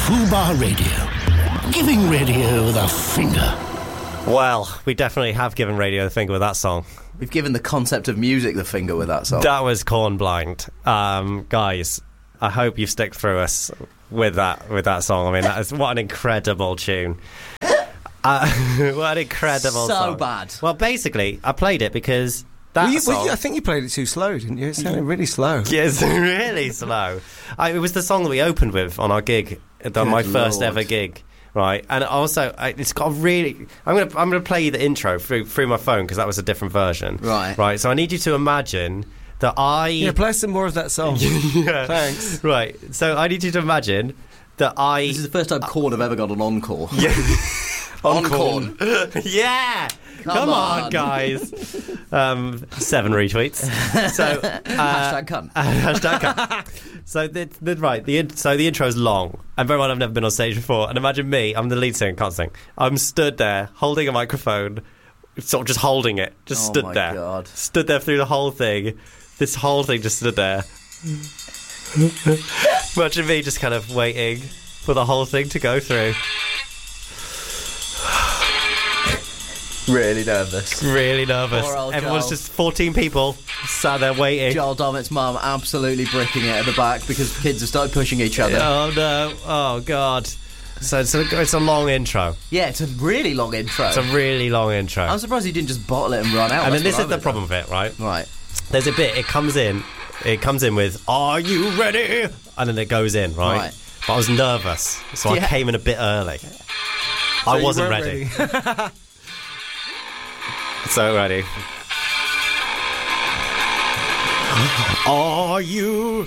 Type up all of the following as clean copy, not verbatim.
Fubar Radio. Giving radio the finger. Well, we definitely have given radio the finger with that song. We've given the concept of music the finger with that song. That was Corn Blind. Guys, I hope you've stuck through us with that song. I mean, that is what an incredible tune. What an incredible song. So bad. Well, basically, I played it because song... I think you played it too slow, didn't you? It sounded really slow. Yes, really slow. It was the song that we opened with on our gig, on my first ever gig. Right, and also it's got a really. I'm gonna play you the intro through my phone because that was a different version. Right. So I need you to imagine that play some more of that song. Yeah. Thanks. Right. So I need you to imagine that This is the first time Korn have ever got an encore. Yeah. On Korn. Yeah. Come on, guys. 7 retweets. So hashtag cunt. Hashtag cunt. So the intro is long, and bear in mind I've never been on stage before. And imagine me, I'm the lead singer, can't sing. I'm stood there holding a microphone, sort of just holding it, stood there. Oh my God. Stood there through the whole thing. This whole thing just stood there. Imagine me just kind of waiting for the whole thing to go through. Really nervous. Really nervous. Everyone's just 14 people sat there waiting. Joel Dommett's mum absolutely bricking it at the back because kids have started pushing each other. Oh no. Oh God. So it's a long intro. Yeah, it's a really long intro. It's a really long intro. I'm surprised he didn't just bottle it and run out. And then this is the problem with it, right? Right. There's a bit, it comes in with, "Are you ready?" And then it goes in, right? But I was nervous, so I came in a bit early. I wasn't ready. So ready. Are you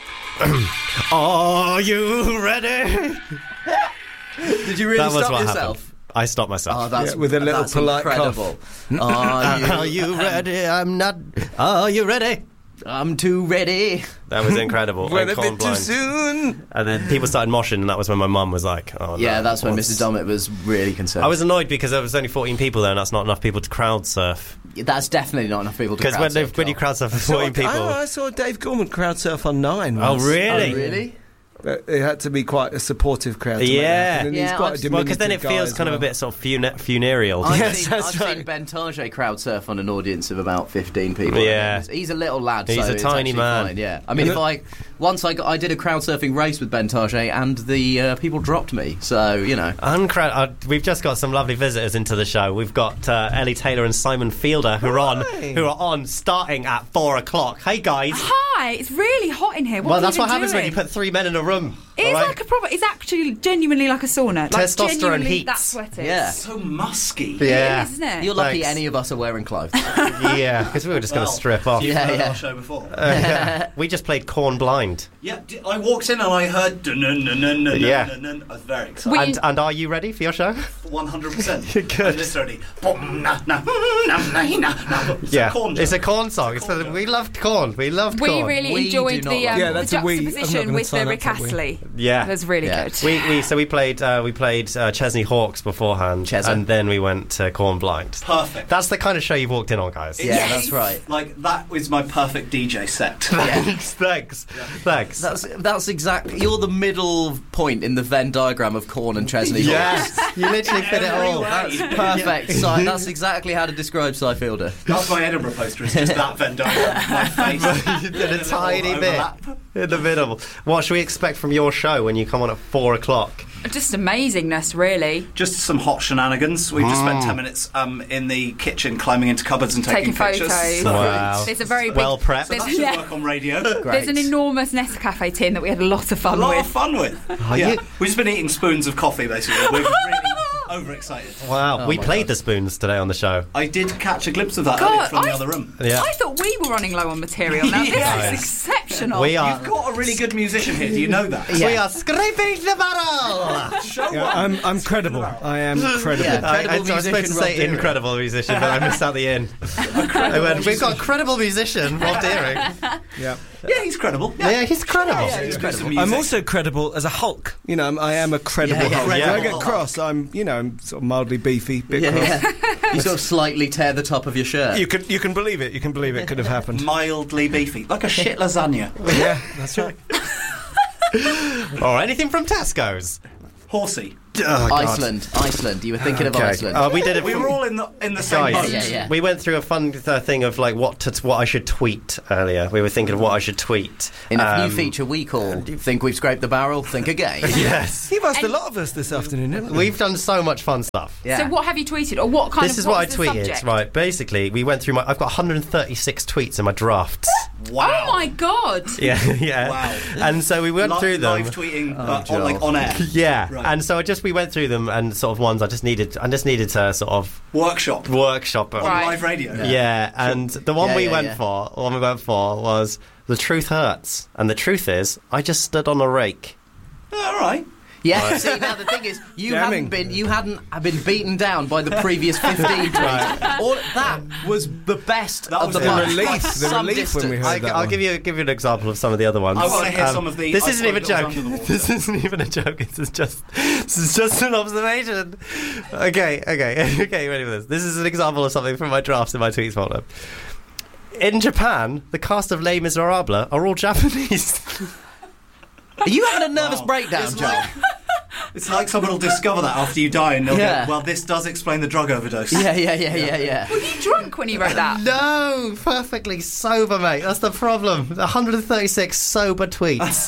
ready? Did you really stop yourself? Happened. I stopped myself. Oh, that's with a little polite incredible. Cough. Are you ready? I'm not. Are you ready? I'm too ready. That was incredible. Went a bit too soon. And then people started moshing, and that was when my mum was like, "Oh no." Yeah, that's when Mrs. Dommett was really concerned. I was annoyed because there was only 14 people there, and that's not enough people to crowd surf. That's definitely not enough people to crowd surf. Because when you crowd surf for 14 people... I saw Dave Gorman crowd surf on 9 once. Oh, really? Oh, really? It had to be quite a supportive crowd to yeah. make that. Well, because then it feels kind of a bit sort of funereal. I've seen Ben Tarjay crowd surf on an audience of about 15 people. Yeah. He's a little lad, he's a tiny man. Fine, yeah. I mean, I did a crowd surfing race with Ben Tarjay and the people dropped me, so, you know. We've just got some lovely visitors into the show. We've got Ellie Taylor and Simon Fielder who are on starting at 4 o'clock. Hey, guys. Hi, it's really hot in here. That's what happens when you put 3 men in a room. It's like a proper. It's actually genuinely like a sauna. Testosterone heat. That's what it is. Yeah. So musky. Yeah. It is, isn't it? You're lucky any of us are wearing clothes. Yeah, because we were just going to strip off. You've heard our show before. We just played Corn Blind. Yeah, I walked in and I heard dun-dun-dun-dun-dun-dun-dun. I was very excited. And are you ready for your show? 100%. Good. I'm just ready. Yeah, it's a Corn song. We loved Corn. We loved Corn. We really enjoyed the juxtaposition with the Rick Astley. Yeah, it was really good. We played Chesney Hawkes beforehand, and then we went to Corn Blind. Perfect. That's the kind of show you've walked in on, guys. Yeah, that's right. Like that was my perfect DJ set. Thanks. That's exactly. You're the middle point in the Venn diagram of Korn and Chesney Hawkes. Yes, you literally fit it all. That's perfect. That's exactly how to describe Cy Fielder. That's my Edinburgh poster. It's just that Venn diagram. My face in a tiny bit in the middle. What should we expect from your show when you come on at 4 o'clock? Just amazingness, really. Just some hot shenanigans. We've just spent 10 minutes in the kitchen climbing into cupboards and taking pictures. Photos. So wow. There's a very well prepped. So that should work on radio. There's an enormous Nescafe tin that we had a lot of fun with. We've just been eating spoons of coffee, basically. We're really overexcited. Wow. We played the spoons today on the show. I did catch a glimpse of that earlier from the other room. Yeah. I thought we were running low on material. Now this is exceptional. You've got a really good musician here. Do you know that? Yeah. We are scraping the barrel. I'm credible. I am credible. Yeah, I was supposed to say incredible musician, but I missed out the in. We've got a credible musician, Rob Deering. Yeah. Yeah, he's credible. Yeah, he's credible. Yeah, he's credible. I'm also credible as a Hulk. You know, I am a credible Hulk. Yeah. When I get cross, I'm sort of mildly beefy, bit cross. Yeah. You sort of slightly tear the top of your shirt. You can believe it. You can believe it could have happened. Mildly beefy, like a shit lasagna. Yeah, that's right. Or anything from Tesco's. Horsey. Oh, God. Iceland. You were thinking of Iceland. We did it. We were all in the same Guys, boat. Yeah. we went through a fun thing of like what I should tweet earlier. We were thinking of what I should tweet. In a new feature we call Think We've Scraped the Barrel, Think Again. Yes. You've asked a lot of us this afternoon, haven't you? We've done so much fun stuff. Yeah. So what have you tweeted, or what kind This of? is what I what's the tweeted. subject? Right, basically, we went through I've got 136 tweets in my drafts. Wow. Oh my god! Yeah. Wow. And so we went through them. Live tweeting Joel. on air. Yeah, Right. and so we went through them and sort of ones I just needed to sort of Workshop. workshop. On Right. live radio. Yeah, and the one Yeah, we yeah, went yeah. for, the one we went for was The Truth Hurts. And the truth is, I just stood on a rake. All right. Yeah, see, now the thing is, you hadn't been beaten down by the previous 15 tweets. All that was the best That of was the the bunch. relief, By the some relief when we distance. heard that I'll one. give you an example of some of the other ones. I want to hear some of the. This I isn't even a suppose joke. it was under the This isn't even a joke. This is just an observation. Okay. Ready for this? This is an example of something from my drafts in my tweets folder. In Japan, the cast of Les Miserables are all Japanese. Are you having a nervous Wow. breakdown, It's Joel? like- It's like someone will discover that after you die, and they'll Yeah. go, "Well, this does explain the drug overdose." Yeah. Were you drunk when you wrote that? No, perfectly sober, mate. That's the problem. 136 sober tweets.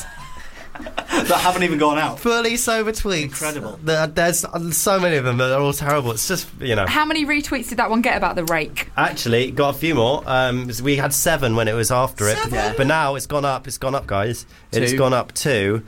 That haven't even gone out. Fully sober tweets. Incredible. There's so many of them that are all terrible. It's just, How many retweets did that one get about the rake? Actually, got a few more. We had 7 when it was after it. Yeah. But now it's gone up. It's gone up, guys. It's 2. gone up to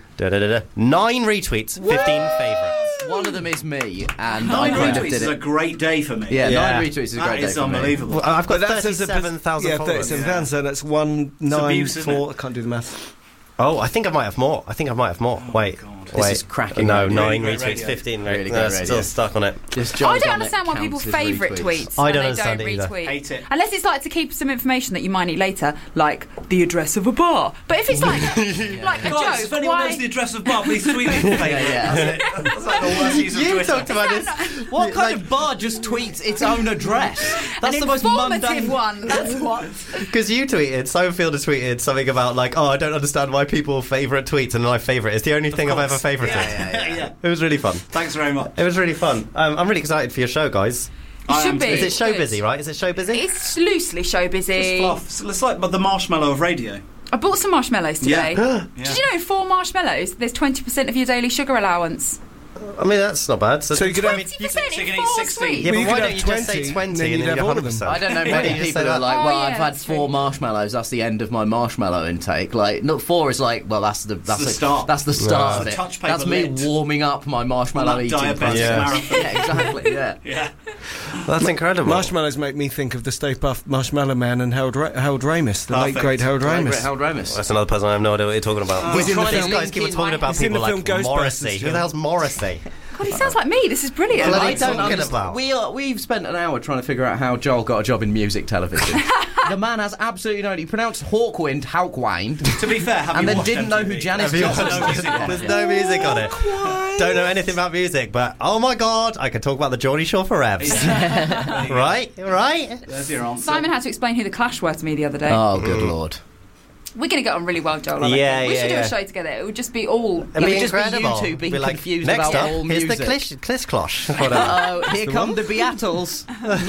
9 retweets, 15 favourites. One of them is me, and 9 I kind of retweets did is a it. great day for me. Yeah, Yeah. 9 retweets is a That great day is for me. unbelievable. Well, I've got But that's as a 37,000 followers. £37,000, so that's 194. abuse, isn't it? I can't do the math. Oh, I think I might have more. Wait. God. This Wait. is cracking No, radio. 9 Really retweets, great radio. 15. Really Right. great Still radio. stuck on it. Just I Joel's don't on it understand why people counts as favourite retweets. tweets. I when don't they understand don't it either. retweet. Hate it. Unless it's like to keep some information that you might need later, like the address of a bar. But if it's like like a Guys, joke, if anyone why? knows the address of bar, please tweet me. Yeah. That's it. That's like the worst use of You Twitter. talked about this. What kind of bar just tweets its own address? That's An the most informative mundane one. That's what. Because you tweeted, Sofield has tweeted something about like, I don't understand why people favourite tweets, and my favourite is the only thing I've ever favourited. Yeah. It was really fun. Thanks very much. It was really fun. I'm really excited for your show, guys. You I am should be. too. Is it show Good. busy, right? Is it show busy? It's loosely show Just busy. fluff. So it's like the marshmallow of radio. I bought some marshmallows today. Yeah. Did you know 4 marshmallows? There's 20% of your daily sugar allowance. I mean, that's not bad. So you could have... 20% you in can eat 4 16. sweets. Yeah, Well, but you why could don't have you just say 20, 20 then and you'd then have you're all of them. 100%? I don't know Why many don't you just people say who are that? like, Oh, well, yeah, I've had that's 4 true. marshmallows. That's the end of my marshmallow intake. Like, not 4 is like, well, that's the start. That's the start of It's it. a touch paper That's me lid. warming up my marshmallow On that eating diabetic process. Yeah. marathon. Yeah, exactly. Yeah. Yeah. That's incredible. Marshmallows make me think of the Stay Puft Marshmallow Man and Harold Ramis, the late Perfect. great Harold Great, Ramis. Harold Ramis. That's another person I have no idea what you're talking about. We're trying to These guys link keep in talking my- about It's in people the like film Ghostbusters, Morrissey. Who Phil. the hell's Morrissey? God, he sounds like me. This is brilliant. Bloody I don't talking understand. about? We've spent an hour trying to figure out how Joel got a job in music television. The man has absolutely no idea. He pronounced Hawkwind, Hawkwind, To be fair, have and you then watched didn't know who MTV? Janis Have you Joplin watched was. music on it? There's no music on it. Don't know anything about music, but oh my god, I could talk about the Geordie Shore for revs. Right? There's your answer. Simon had to explain who the Clash were to me the other day. Oh, good lord. We're going to get on really well, Joel. I Yeah, reckon. We yeah, should do yeah. a show together. It would just be all. It'd be would just be you incredible. two being Be like, confused next about up, all here's music. the Closh. Whatever. Oh, here come the Beatles.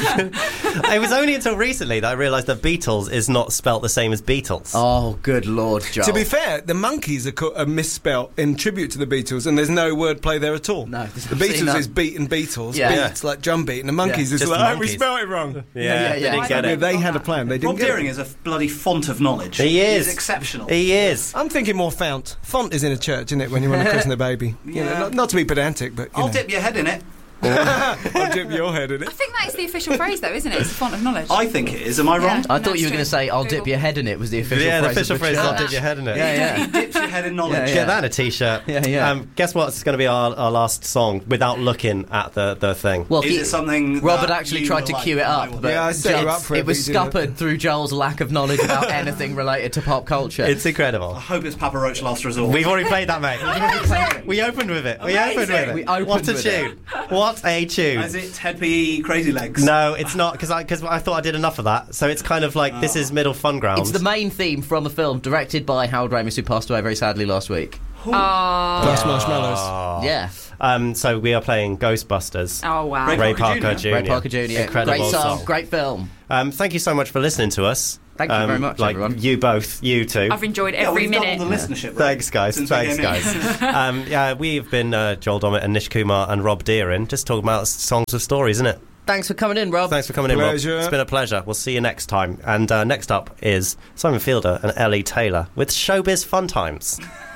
It was only until recently that I realised that Beatles is not spelt the same as Beatles. Oh, good lord, Joel. To be fair, the Monkeys are misspelt in tribute to the Beatles, and there's no wordplay there at all. No, the I've seen Beatles that. is beat and Beatles. Yeah. Beats like drum beat, and the Monkeys is just like, the oh, we Monkeys. spelled it wrong. Yeah, They didn't get Yeah, it. they had a plan. They didn't Rob get Deering it. is a bloody font of knowledge. He is. He's exceptional. He is. I'm thinking more font. Font is in a church, isn't it, when you want to christen a baby? You know, Yeah. not to be pedantic, but you I'll know. dip your head in it. I'll dip your head in I it. think that is the official phrase, though, isn't it? It's a font of knowledge. I think it is. Am I wrong? I No, thought you it's were going true. to say, I'll dip Google. your head in it, was the official Yeah, the phrase. official of the phrase, church. I'll dip your head in it. Yeah, He dips your head in knowledge. Yeah, Get that in a t-shirt. Yeah, yeah. Guess what's going to be our last song without looking at the thing? Well, Is it something Rob had that actually you tried will to like cue it and I up, will- but Yeah, I set you Joel- up for it, it was but you didn't. scuppered through Joel's lack of knowledge about anything related to pop culture. It's incredible. I hope it's Papa Roach Last Resort. We've already played that, mate. We opened with it. We opened with it. We opened what a with tune. What a tune. Is it Ted P. Crazy Legs? No, it's not, because I thought I did enough of that. So it's kind of like, this is middle fun ground. It's the main theme from the film, directed by Harold Ramis, who passed away very sadly last week. Plus marshmallows. Yeah. So we are playing Ghostbusters. Oh, wow. Ray Parker Jr. Ray Parker Jr. Incredible Great song, song. great film. Thank you so much for listening to us. Thank you very much, everyone. You both, you two. I've enjoyed every we've minute. doubled the listenership. Right? Thanks, guys. Since we Thanks, came in. guys. We've been Joel Dommett and Nish Kumar and Rob Deerin, just talking about songs with stories, isn't it? Thanks for coming in, Rob. Thanks for coming in, Rob. Pleasure. It's been a pleasure. We'll see you next time. And next up is Simon Fielder and Ellie Taylor with Showbiz Fun Times.